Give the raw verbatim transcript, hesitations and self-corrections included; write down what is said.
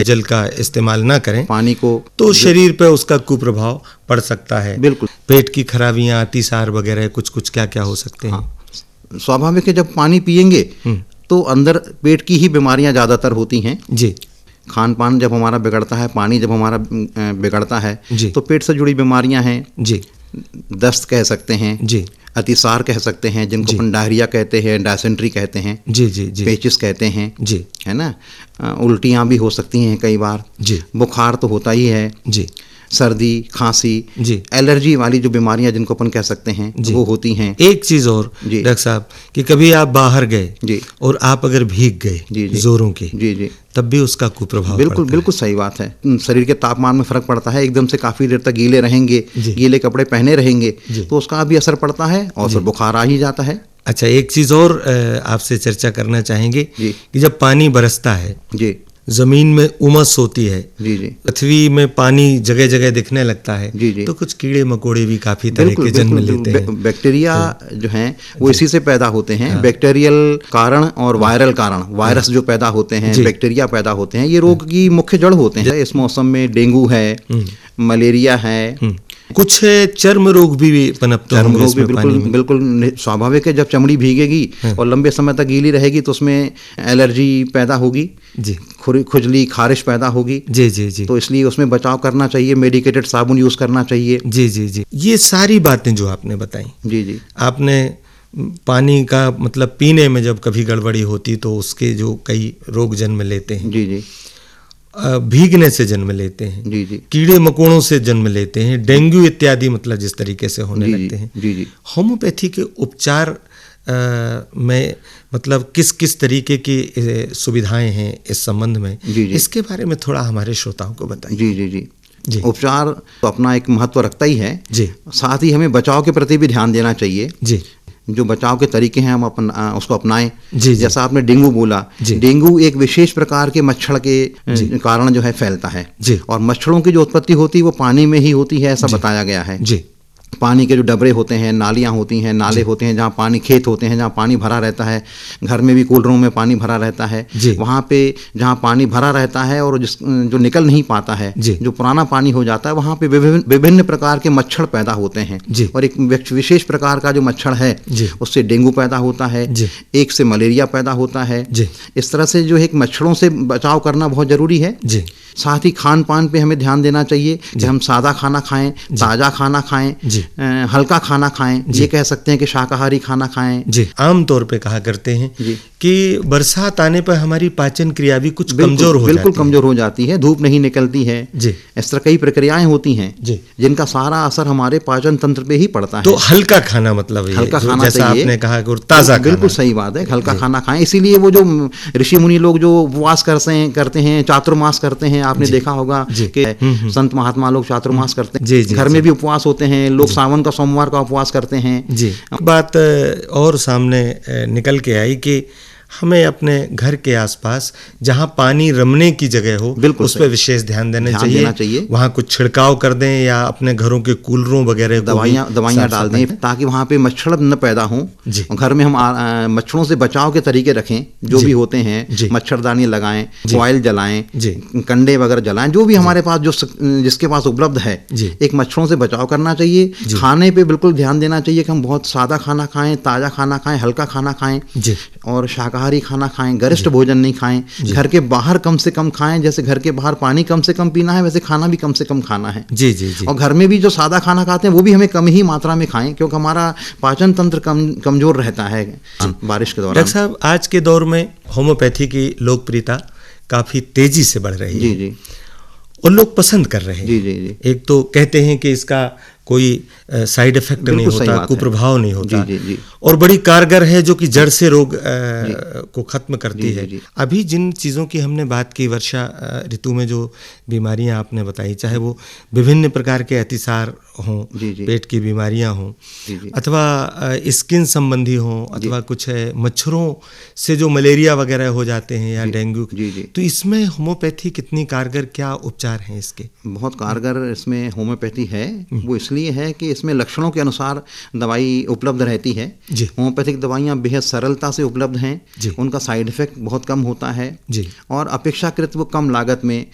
जल का इस्तेमाल ना करें पानी को, तो शरीर पर उसका कुप्रभाव पड़ सकता है। बिल्कुल। पेट की खराबियां, अतिसार वगैरह कुछ कुछ क्या क्या हो सकते हैं? हाँ, स्वाभाविक है, जब पानी पिएंगे तो अंदर पेट की ही बीमारियां ज़्यादातर होती हैं जी। खान पान जब हमारा बिगड़ता है, पानी जब हमारा बिगड़ता है तो पेट से जुड़ी बीमारियां हैं जी। दस्त कह सकते हैं जी, अतिसार कह सकते हैं, जिनको अपन डायरिया कहते हैं, डायसेंट्री कहते हैं जी जी जी, पेचिस कहते हैं जी, है ना। उल्टियाँ भी हो सकती हैं कई बार जी, बुखार तो होता ही है जी, सर्दी, खांसी जी, एलर्जी वाली जो बीमारियां जिनको अपन कह सकते हैं वो होती हैं। एक चीज़ और डॉक्टर साहब कि कभी आप बाहर गए जी और आप अगर भीग गए जोरों के जी जी तब भी उसका कुप्रभाव बिल्कुल पड़ता बिल्कुल है। सही बात है। शरीर के तापमान में फर्क पड़ता है, एकदम से काफ़ी देर तक गीले रहेंगे, गीले कपड़े पहने रहेंगे तो उसका भी असर पड़ता है और फिर बुखार आ ही जाता है। अच्छा, एक चीज़ और आपसे चर्चा करना चाहेंगे कि जब पानी बरसता है जी, जमीन में उमस होती है जी जी, पृथ्वी में पानी जगह जगह दिखने लगता है जी जी, तो कुछ कीड़े मकोड़े भी काफी तरह के जन्म लेते हैं। बैक्टीरिया जो हैं वो इसी से पैदा होते हैं। हाँ। बैक्टीरियल कारण और वायरल कारण, वायरस जो पैदा होते हैं, बैक्टीरिया पैदा होते हैं, ये रोग की मुख्य जड़ होते हैं। इस मौसम में डेंगू है, मलेरिया है, कुछ चर्म रोग भी पनपते चर्म रोग भी बिल्कुल बिल्कुल स्वाभाविक है। जब चमड़ी भीगेगी और लंबे समय तक गीली रहेगी तो उसमें एलर्जी पैदा होगी जी, खुजली खारिश पैदा होगी जी जी जी, तो इसलिए उसमें बचाव करना चाहिए, मेडिकेटेड साबुन यूज करना चाहिए जी जी जी। ये सारी बातें जो आपने बताई जी जी, आपने पानी का मतलब पीने में जब कभी गड़बड़ी होती तो उसके जो कई रोग जन्म लेते हैं जी जी, भीगने से जन्म लेते हैं जी जी, कीड़े मकोड़ों से जन्म लेते हैं, डेंगू इत्यादि मतलब जिस तरीके से होने लगते हैं जी जी। होम्योपैथी के उपचार आ, में मतलब किस किस तरीके की सुविधाएं हैं इस संबंध में जी जी, इसके बारे में थोड़ा हमारे श्रोताओं को बताइए। जी जी जी जी। उपचार तो अपना एक महत्व रखता ही है जी, साथ ही हमें बचाव के प्रति भी ध्यान देना चाहिए जी। जो बचाव के तरीके हैं हम अपन उसको अपनाएं जी, जैसा आपने डेंगू बोला, डेंगू एक विशेष प्रकार के मच्छर के कारण जो है फैलता है जी, और मच्छरों की जो उत्पत्ति होती है वो पानी में ही होती है, ऐसा बताया गया है जी। पानी के जो डबरे होते हैं, नालियाँ होती हैं, नाले होते हैं, जहाँ पानी, खेत होते हैं जहाँ पानी भरा रहता है, घर में भी कूलरों में पानी भरा रहता है, वहाँ पे जहाँ पानी भरा रहता है और जिस जो निकल नहीं पाता है, जो पुराना पानी हो जाता है, वहाँ पे विभिन्न विभिन्न प्रकार के मच्छर पैदा होते हैं और एक विशेष प्रकार का जो मच्छर है उससे डेंगू पैदा होता है, एक से मलेरिया पैदा होता है। इस तरह से जो है मच्छरों से बचाव करना बहुत जरूरी है। साथ ही खान पान पे हमें ध्यान देना चाहिए कि हम सादा खाना खाएं, ताज़ा खाना खाएं, हल्का खाना खाएं, ये कह सकते हैं कि शाकाहारी खाना खाएं जी। आम तौर पे कहा करते हैं कि बरसात आने पर हमारी पाचन क्रिया भी कुछ कमजोर हो बिल्कुल कमजोर हो जाती है, धूप नहीं निकलती है जी, इस तरह कई प्रक्रियाएं होती हैं जी, जिनका सारा असर हमारे पाचन तंत्र पे ही पड़ता है। तो हल्का खाना मतलब हल्का खाना जैसा आपने कहा कि ताज़ा, बिल्कुल सही बात है, हल्का खाना खाएं। इसीलिए वो जो ऋषि मुनि लोग जो उपवास करते हैं करते हैं चातुर्मास करते हैं, आपने देखा होगा कि संत महात्मा लोग चातुर्मास करते हैं, घर में भी उपवास होते हैं, लोग सावन का सोमवार का उपवास करते हैं जी। बात और सामने निकल के आई कि हमें अपने घर के आसपास जहाँ पानी रमने की जगह हो उस पर विशेष ध्यान देना ध्यान चाहिए, चाहिए। वहाँ कुछ छिड़काव कर दें या अपने घरों के कूलरों वगैरह दवाइयाँ दवाइयाँ डाल दें ताकि वहाँ पे मच्छर न पैदा हों। घर में हम आ, मच्छरों से बचाव के तरीके रखें, जो भी होते हैं, मच्छरदानी लगाएं, ऑयल जलाएं, कंडे वगैरह जलाएं, जो भी हमारे पास जो जिसके पास उपलब्ध है, एक मच्छरों से बचाव करना चाहिए। खाने पर बिल्कुल ध्यान देना चाहिए कि हम बहुत सादा खाना खाएं, ताज़ा खाना खाएं, हल्का खाना खाएं और शाकाहारी खाना खाएं, गरिष्ठ भोजन नहीं खाएं। घर के बाहर कम से कम खाएं, जैसे घर के बाहर पानी कम से कम पीना है वैसे खाना भी कम से कम खाना है जी जी जी। और घर में भी जो सादा खाना खाते हैं वो भी हमें कम ही मात्रा में खाएं, क्योंकि हमारा पाचन तंत्र कम कमजोर रहता है बारिश के दौरान। डॉक्टर साहब, आज के दौर में होम्योपैथी की लोकप्रियता काफी तेजी से बढ़ रही है जी जी, और लोग पसंद कर रहे हैं जी जी जी। एक तो कहते हैं कि इसका कोई साइड इफेक्ट नहीं होता, कुप्रभाव नहीं होता जी, जी, जी। और बड़ी कारगर है जो कि जड़ से रोग आ, को खत्म करती जी, है जी, जी। अभी जिन चीज़ों की हमने बात की, वर्षा ऋतु में जो बीमारियां आपने बताई, चाहे वो विभिन्न प्रकार के अतिसार हों, पेट की बीमारियां हों, अथवा स्किन संबंधी हों, अथवा कुछ है मच्छरों से जो मलेरिया वगैरह हो जाते हैं या डेंगू, तो इसमें होम्योपैथी कितनी कारगर, क्या उपचार हैं इसके? बहुत कारगर इसमें होम्योपैथी है। वो इसलिए है कि इसमें लक्षणों के अनुसार दवाई उपलब्ध रहती है। होम्योपैथिक दवाइयाँ बेहद सरलता से उपलब्ध हैं, उनका साइड इफेक्ट बहुत कम होता है जी, और अपेक्षाकृत वो कम लागत में